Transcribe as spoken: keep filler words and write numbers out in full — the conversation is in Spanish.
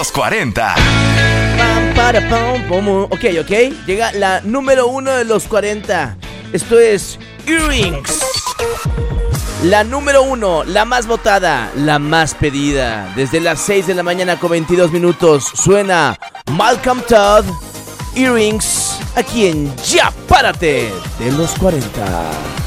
los cuarenta. Pam, para, pam, pum. Ok, ok. Llega la número uno de los cuarenta. Esto es Earrings. La número uno, la más votada, la más pedida. Desde las seis de la mañana con veintidós minutos suena Malcolm Todd, Earrings, aquí en Ya Párate de los cuarenta.